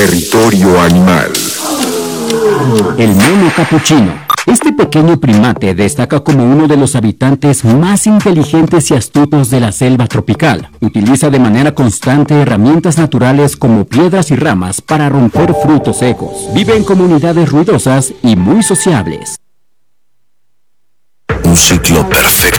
Territorio Animal. El mono capuchino. Este pequeño primate destaca como uno de los habitantes más inteligentes y astutos de la selva tropical. Utiliza de manera constante herramientas naturales como piedras y ramas para romper frutos secos. Vive en comunidades ruidosas y muy sociables. Un ciclo perfecto.